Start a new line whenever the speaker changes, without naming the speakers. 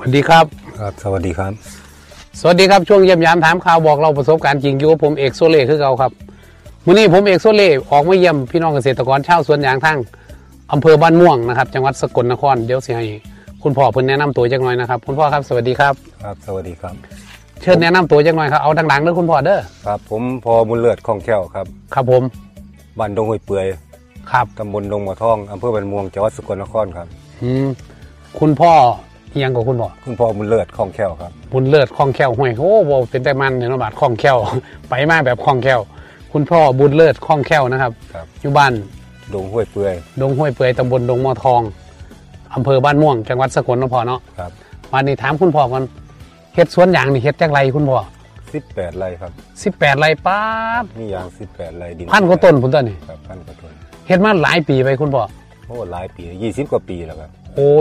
วัสดีครับ
ครับสวัสดีครับ
สวัสดีครับช่วงเยี่ยมยามถามข่าวบอกเราประสบการณ์จริงอยู่กับผมเอกโซเล่คือเราครับวันนี้ผมเอกโซเล่ออกมาเยี่ยมพี่น้องเกษตรกรชาวสวนยางทั้งอำเภอบ้านม่วงนะครับจังหวัดสกลนครเดี๋ยวสิให้คุณพ่อเพิ่นแนะนำตัวจักหน่อยนะครับคุณพ่อครับสวัสดีครับ
ครับสวัสดีครับ
เชิญแนะนำตัวจักหน่อยครับเอาดังๆเด้อคุณพ่อเด้อ
ครับผมพอบุญเลิศคล่องแคล่วครับ
ครับผม
บ้านดงห้วยเปื่อย
ครับ
ตำบลดงมะทองอำเภอบ้านม่วงจังหวัดสกลนครครับ
คุณพ่ออิหยังกับคุณพ่อ
คุณพ่อบุญเลิศคล่องแคล่วครับ
บุญเลิศคล่องแคล่วห้วยโอ้โหเป็นแต่มันเนี่ยเนาะบาดคล่องแคล่ว ไปมาแบบคล่องแคล่วคุณพ่อบุญเลิศคล่องแคล่วนะครับอยู่บ้าน
ดงห้วยเปื่อย
ดงห้วยเปื่อยตำบลดงมะทองอำเภอบ้านม่วงจังหวัดสกลนครเนาะ
ครับ
วันนี้ถามคุณพ่อก่อนเฮ็ดสวนยางนี่เฮ็ดจักไรคุณพ่อ
18 ไร่ครับ
18 ไร่ป๊าบ
มียาง18 ไร่ดิน
พันกว่าต้นพุ่นต้นนี่
ครับพันกว่าต้น
เฮ็ดมาหลายปีไปคุณพ่อ
โอ้หลายปี20 กว่าปีแล้วครับ
โอ้